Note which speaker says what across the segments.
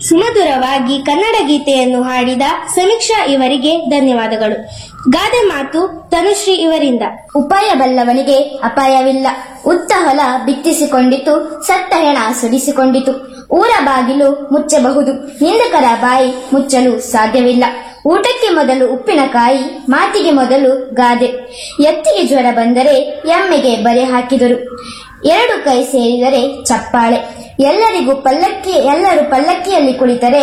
Speaker 1: ಸುಮಧುರವಾಗಿ ಕನ್ನಡ ಗೀತೆಯನ್ನು ಹಾಡಿದ ಸಮೀಕ್ಷಾ ಇವರಿಗೆ ಧನ್ಯವಾದಗಳು. ಗಾದೆ ಮಾತು ತನುಶ್ರೀ ಇವರಿಂದ.
Speaker 2: ಉಪಾಯ ಬಲ್ಲವನಿಗೆ ಅಪಾಯವಿಲ್ಲ. ಉತ್ತ ಹೊಲ ಬಿತ್ತಿಸಿಕೊಂಡಿತು, ಸತ್ತ ಹೆಣ ಸುಡಿಸಿಕೊಂಡಿತು. ಊರ ಬಾಗಿಲು ಮುಚ್ಚಬಹುದು, ನಿಂದಕರ ಬಾಯಿ ಮುಚ್ಚಲು ಸಾಧ್ಯವಿಲ್ಲ. ಊಟಕ್ಕೆ ಮೊದಲು ಉಪ್ಪಿನಕಾಯಿ, ಮಾತಿಗೆ ಮೊದಲು ಗಾದೆ. ಎತ್ತಿಗೆ ಜ್ವರ ಬಂದರೆ ಎಮ್ಮೆಗೆ ಬರೆ ಹಾಕಿದರು. ಎರಡು ಕೈ ಸೇರಿದರೆ ಚಪ್ಪಾಳೆ. ಎಲ್ಲರೂ ಪಲ್ಲಕ್ಕಿಯಲ್ಲಿ ಕುಳಿತರೆ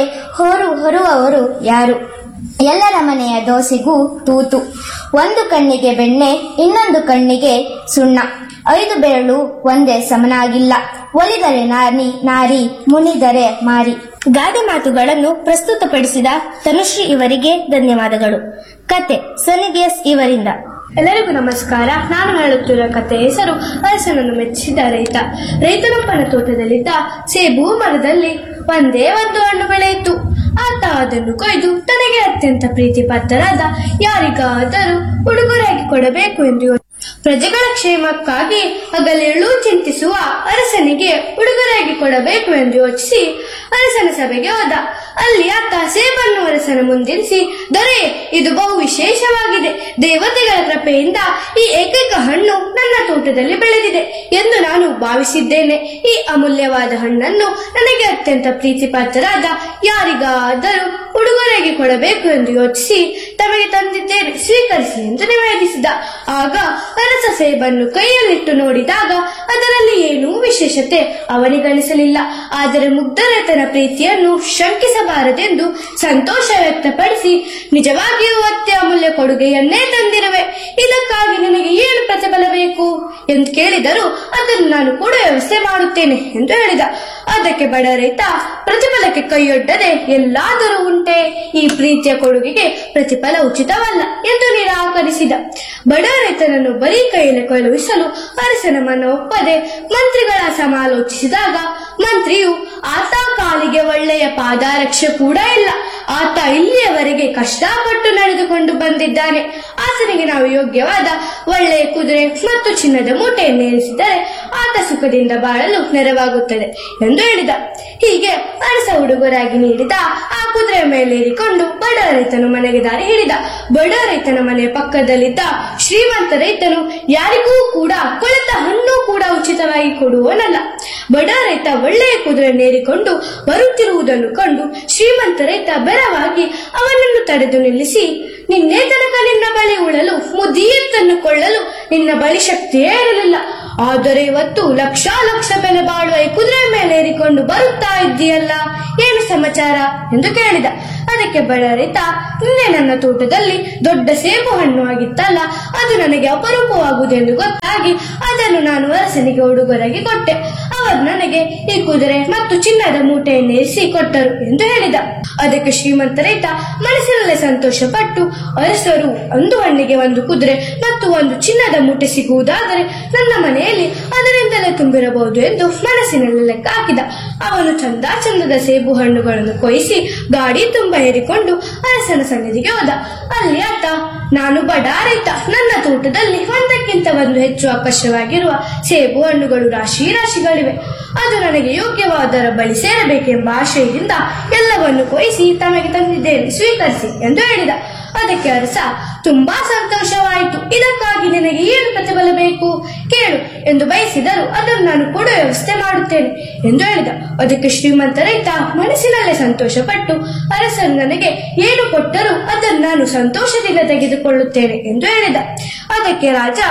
Speaker 2: ಹೊರುವವರು ಯಾರು? ಎಲ್ಲರ ಮನೆಯ ದೋಸೆಗೂ ತೂತು. ಒಂದು ಕಣ್ಣಿಗೆ ಬೆಣ್ಣೆ, ಇನ್ನೊಂದು ಕಣ್ಣಿಗೆ ಸುಣ್ಣ. 5 ಬೆರಳು ಒಂದೇ ಸಮನಾಗಿಲ್ಲ. ಒಲಿದರೆ ನಾರಿ, ಮುನಿದರೆ ಮಾರಿ.
Speaker 1: ಗಾದೆ ಮಾತುಗಳನ್ನು ಪ್ರಸ್ತುತಪಡಿಸಿದ ತನುಶ್ರೀ ಇವರಿಗೆ ಧನ್ಯವಾದಗಳು. ಕತೆ ಸನಿದಿಯಸ್ ಇವರಿಂದ.
Speaker 3: ಎಲ್ಲರಿಗೂ ನಮಸ್ಕಾರ. ನಾನು ಹೇಳುತ್ತಿರುವ ಕಥೆ ಹೆಸರು ಅರಸನನ್ನು ಮೆಚ್ಚಿದ ರೈತ. ರೈತನೊಬ್ಬನ ತೋಟದಲ್ಲಿದ್ದ ಸೇಬು ಮರದಲ್ಲಿ ಒಂದೇ ಒಂದು ಹಣ್ಣು ಬೆಳೆಯಿತು. ಆತ ಅದನ್ನು ಕೊಯ್ದು ತನಗೆ ಅತ್ಯಂತ ಪ್ರೀತಿ ಪಾತ್ರರಾದ ಯಾರಿಗಾದರೂ ಉಡುಗೊರೆಯಾಗಿ ಕೊಡಬೇಕು ಎಂದು ಪ್ರಜೆಗಳ ಕ್ಷೇಮಕ್ಕಾಗಿ ಹಗಲಿರುಳು ಚಿಂತಿಸುವ ಅರಸನಿಗೆ ಉಡುಗೊರೆಯಾಗಿ ಕೊಡಬೇಕು ಎಂದು ಯೋಚಿಸಿ ಅರಸನ ಸಭೆಗೆ ಹೋದ. ಅಲ್ಲಿ ಆತ ಸೇಬನ್ನು ಅರಸನ ಮುಂದಿರಿಸಿ, ದೊರೆ, ಇದು ಬಹು ವಿಶೇಷವಾಗಿದೆ. ದೇವತೆಗಳ ಕೃಪೆಯಿಂದ ಈ ಏಕೈಕ ಹಣ್ಣು ನನ್ನ ತೋಟದಲ್ಲಿ ಬೆಳೆದಿದೆ ಎಂದು ನಾನು ಭಾವಿಸಿದ್ದೇನೆ. ಈ ಅಮೂಲ್ಯವಾದ ಹಣ್ಣನ್ನು ನನಗೆ ಅತ್ಯಂತ ಪ್ರೀತಿ ಪಾತ್ರರಾದ ಯಾರಿಗಾದರೂ ಉಡುಗೊರೆಯಾಗಿ ಕೊಡಬೇಕು ಎಂದು ಯೋಚಿಸಿ ತಮಗೆ ತಂದಿದ್ದೇನೆ, ಸ್ವೀಕರಿಸಿ ಎಂದು ನಿವೇದಿಸಿದ. ಆಗ ಅರಸ ಸೇಬನ್ನು ಕೈಯಲ್ಲಿಟ್ಟು ನೋಡಿದಾಗ ಅದರಲ್ಲಿ ಏನೂ ವಿಶೇಷತೆ ಅವನಿಗನಿಸಲಿಲ್ಲ. ಆದರೆ ಮುಗ್ಧ ರೈತನ ಪ್ರೀತಿಯನ್ನು ಶಂಕಿಸಬಾರದೆಂದು ಸಂತೋಷ ವ್ಯಕ್ತಪಡಿಸಿ, ನಿಜವಾಗಿಯೂ ಅತ್ಯಮೂಲ್ಯ ಕೊಡುಗೆಯನ್ನೇ ತಂದಿರುವೆ. ಇದಕ್ಕಾಗಿ ನನಗೆ ಏನು ಪ್ರತಿಫಲ ಬೇಕು ಎಂದು ಕೇಳಿದರೂ ಅದನ್ನು ನಾನು ಕೂಡ ವ್ಯವಸ್ಥೆ ಮಾಡುತ್ತೇನೆ ಎಂದು ಹೇಳಿದ. ಅದಕ್ಕೆ ಬಡ ರೈತ, ಪ್ರತಿಫಲಕ್ಕೆ ಕೈಯೊಡ್ಡದೆ ಎಲ್ಲಾದರೂ ಉಂಟೆ? ಈ ಪ್ರೀತಿಯ ಕೊಡುಗೆಗೆ ಪ್ರತಿಫಲ ಉಚಿತವಲ್ಲ ಎಂದು ನಿರಾಕರಿಸಿದ. ಬಡ ರೈತನನ್ನು ಬರೀ ಕೈಯಲ್ಲಿ ಕಳುಹಿಸಲು ಅರಸನ ಮನ ಒಪ್ಪದೆ ಮಂತ್ರಿಗಳ ಸಮಾಲೋಚಿಸಿದಾಗ ಮಂತ್ರಿಯು, ಆತ ಕಾಲಿಗೆ ಒಳ್ಳೆಯ ಪಾದರಕ್ಷೆ ಕೂಡ ಇಲ್ಲ. ಆತ ಇಲ್ಲಿಯವರೆಗೆ ಕಷ್ಟಪಟ್ಟು ನಡೆದುಕೊಂಡು ಬಂದಿದ್ದಾನೆ. ಆತನಿಗೆ ನಾವು ಯೋಗ್ಯವಾದ ಒಳ್ಳೆಯ ಕುದುರೆ ಮತ್ತು ಚಿನ್ನದ ಮೂಟೆಯನ್ನು ಏರಿಸಿದರೆ ಆತ ಸುಖದಿಂದ ಬಾಳಲು ನೆರವಾಗುತ್ತದೆ ಎಂದು ಹೇಳಿದ. ಹೀಗೆ ಅರಸ ಉಡುಗೊರೆಯಾಗಿ ನೀಡಿದ ಆ ಕುದುರೆಯ ಮೇಲೇರಿಕೊಂಡು ಬಡ ರೈತನು ಮನೆಗೆ ದಾರಿ ಹಿಡಿದ. ಬಡ ರೈತನ ಮನೆಯ ಪಕ್ಕದಲ್ಲಿದ್ದ ಶ್ರೀಮಂತ ರೈತನು ಯಾರಿಗೂ ಕೂಡ ಕೊಳೆತ ಹಣ್ಣು ಕೂಡ ಉಚಿತವಾಗಿ ಕೊಡುವನಲ್ಲ. ಬಡ ರೈತ ಒಳ್ಳೆಯ ಕುದುರೆಯನ್ನೇರಿಕೊಂಡು ಬರುತ್ತಿರುವುದನ್ನು ಕಂಡು ಶ್ರೀಮಂತ ರೈತ ಬೆರವಾಗಿ ಅವನನ್ನು ತಡೆದು ನಿಲ್ಲಿಸಿ, ನಿನ್ನೆ ತನಕ ನಿನ್ನ ಬಳಿ ಉಳಲು ಮುದಿಯತ್ತನ್ನು ಕೊಳ್ಳಲು ನಿನ್ನ ಬಳಿ ಶಕ್ತಿಯೇ ಇರಲಿಲ್ಲ. ಆದರೆ ಇವತ್ತು ಲಕ್ಷ ಬೆಲೆ ಬಾಳುವ ಈ ಕುದುರೆ ಮೇಲೆ ಏರಿಕೊಂಡು ಬರುತ್ತಾ ಇದ್ದೀಯಲ್ಲ, ಏನು ಸಮಾಚಾರ ಎಂದು ಕೇಳಿದ. ಅದಕ್ಕೆ ಬಡ ರೈತ, ನಿನ್ನೆ ನನ್ನ ತೋಟದಲ್ಲಿ ದೊಡ್ಡ ಸೇಬು ಹಣ್ಣು ಆಗಿತ್ತಲ್ಲ, ಅದು ನನಗೆ ಅಪರೂಪವಾಗುವುದೆಂದು ಗೊತ್ತಾಗಿ ಅದನ್ನು ನಾನು ಅರಸನಿಗೆ ಉಡುಗೊರೆಯಾಗಿ ಕೊಟ್ಟೆ. ಅವರು ನನಗೆ ಈ ಕುದುರೆ ಮತ್ತು ಚಿನ್ನದ ಮೂಟೆಯನ್ನು ಏರಿಸಿ ಕೊಟ್ಟರು ಎಂದು ಹೇಳಿದ. ಅದಕ್ಕೆ ಶ್ರೀಮಂತ ರೈತ ಮನಸ್ಸಿನಲ್ಲೇ ಸಂತೋಷ ಪಟ್ಟು, ಅರಸರು ಒಂದು ಹಣ್ಣಿಗೆ ಒಂದು ಕುದುರೆ ಮತ್ತು ಒಂದು ಚಿನ್ನದ ಮೂಟೆ ಸಿಗುವುದಾದರೆ ನನ್ನ ಮನೆಯಲ್ಲಿ ಅದರಿಂದಲೇ ತುಂಬಿರಬಹುದು ಎಂದು ಮನಸ್ಸಿನಲ್ಲಿ ಲೆಕ್ಕ ಹಾಕಿದ. ಅವನು ಚಂದದ ಸೇಬು ಹಣ್ಣುಗಳನ್ನು ಕೊಯ್ಯಿಸಿ ಗಾಡಿ ತುಂಬ ಹೇರಿಕೊಂಡು ಅರಸನ ಸನ್ನಿಧಿಗೆ ಹೋದ. ಅಲ್ಲಿ ಆತ, ನಾನು ಬಡ ರೈತ, ನನ್ನ ತೋಟದಲ್ಲಿ ಒಂದಕ್ಕಿಂತ ಒಂದು ಹೆಚ್ಚು ಆಕರ್ಷವಾಗಿರುವ ಸೇಬು ಹಣ್ಣುಗಳು ರಾಶಿಗಳಿವೆ. ಅದು ನನಗೆ ಯೋಗ್ಯವಾದರ ಬಳಿ ಸೇರಬೇಕೆಂಬ ಆಶಯದಿಂದ ಎಲ್ಲವನ್ನು ಕೊಯ್ಯಿಸಿ ತಮಗೆ ತಂದಿದ್ದೇನೆ, ಸ್ವೀಕರಿಸಿ ಎಂದು ಹೇಳಿದ. ಅದಕ್ಕೆ ಅರಸ, ತುಂಬಾ ಸಂತೋಷವಾಯಿತು. ಇದಕ್ಕಾಗಿ ನಿನಗೆ ಏನು ಪ್ರತಿಫಲ ಬೇಕು ಕೇಳು ಎಂದು ಬಯಸಿದರು ಅದನ್ನು ನಾನು ಕೊಡುವ ವ್ಯವಸ್ಥೆ ಮಾಡುತ್ತೇನೆ ಎಂದು ಹೇಳಿದ. ಅದಕ್ಕೆ ಶ್ರೀಮಂತ ರೈತ ಮನಸ್ಸಿನಲ್ಲೇ ಸಂತೋಷ ಪಟ್ಟು, ಅರಸರು ನನಗೆ ಏನು ಕೊಟ್ಟರೂ ಅದನ್ನು ನಾನು ಸಂತೋಷದಿಂದ ತೆಗೆದುಕೊಳ್ಳುತ್ತೇನೆ ಎಂದು ಹೇಳಿದ. ಅದಕ್ಕೆ ರಾಜ,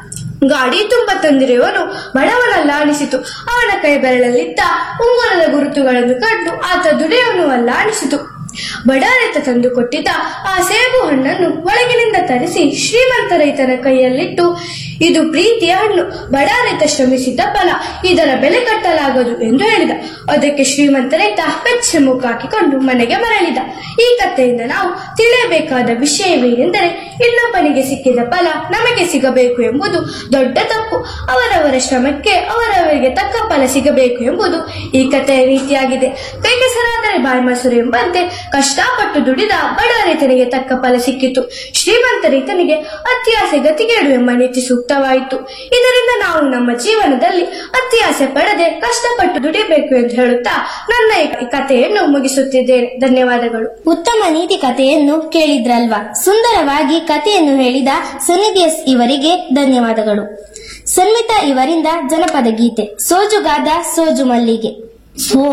Speaker 3: ಗಾಡಿ ತುಂಬ ತಂದಿರುವವನು ಬಡವನಲ್ಲ ಅನಿಸಿತು. ಅವನ ಕೈ ಬೆರಳಲ್ಲಿದ್ದ ಉಂಗುರದ ಗುರುತುಗಳನ್ನು ಕಂಡು ಆತ ದುಡಿಯವನು ಅಲ್ಲ ಅನಿಸಿತು. ಬಡ ರೈತ ತಂದು ಕೊಟ್ಟಿದ್ದ ಆ ಸೇಬು ಹಣ್ಣನ್ನು ಒಳಗಿನಿಂದ ತರಿಸಿ ಶ್ರೀಮಂತ ರೈತನ ಕೈಯಲ್ಲಿಟ್ಟು, ಇದು ಪ್ರೀತಿಯ ಹಣ್ಣು, ಬಡ ರೈತ ಶ್ರಮಿಸಿದ್ದ ಫಲ, ಇದರ ಬೆಲೆ ಕಟ್ಟಲಾಗದು ಎಂದು ಹೇಳಿದ. ಅದಕ್ಕೆ ಶ್ರೀಮಂತ ರೈತ ಬೆಚ್ಚ ಮುಖ ಹಾಕಿಕೊಂಡು ಮನೆಗೆ ಮರಳಿದ. ಈ ಕಥೆಯಿಂದ ನಾವು ತಿಳಿಯಬೇಕಾದ ವಿಷಯವೇನೆಂದರೆ, ಇನ್ನೊಬ್ಬನಿಗೆ ಸಿಕ್ಕಿದ ಫಲ ನಮಗೆ ಸಿಗಬೇಕು ಎಂಬುದು ದೊಡ್ಡ ತಪ್ಪು. ಅವರವರ ಶ್ರಮಕ್ಕೆ ಅವರವರಿಗೆ ತಕ್ಕ ಫಲ ಸಿಗಬೇಕು ಎಂಬುದು ಈ ಕಥೆಯ ನೀತಿಯಾಗಿದೆ. ಕೈ ಕೆಸರಾದರೆ ಬಾಯಿ ಮೊಸರು ಎಂಬಂತೆ ಕಷ್ಟಪಟ್ಟು ದುಡಿದ ಬಡ ರೈತನಿಗೆ ತಕ್ಕ ಫಲ ಸಿಕ್ಕಿತು. ಶ್ರೀಮಂತ ರೈತನಿಗೆ ಅತ್ಯಾಸೆ ಗತಿಗೇಡು ಎಂಬ ನೀತಿ ಸೂಕ್ತವಾಯಿತು. ಇದರಿಂದ ನಾವು ನಮ್ಮ ಜೀವನದಲ್ಲಿ ಅತ್ಯಾಸೆ ಪಡದೆ ಕಷ್ಟಪಟ್ಟು ದುಡಿಬೇಕು ಎಂದು ಹೇಳುತ್ತಾ ನನ್ನ ಈ ಕಥೆಯನ್ನು ಮುಗಿಸುತ್ತಿದ್ದೇನೆ. ಧನ್ಯವಾದಗಳು.
Speaker 1: ಉತ್ತಮ ನೀತಿ ಕಥೆಯನ್ನು ಕೇಳಿದ್ರಲ್ವಾ? ಸುಂದರವಾಗಿ ಕಥೆಯನ್ನು ಹೇಳಿದ ಸುನಿಧಿ ಎಸ್ ಇವರಿಗೆ ಧನ್ಯವಾದಗಳು. ಸನ್ಮಿತಾ ಇವರಿಂದ ಜನಪದ ಗೀತೆ ಸೋಜುಗಾದ ಸೋಜು ಮಲ್ಲಿಗೆ.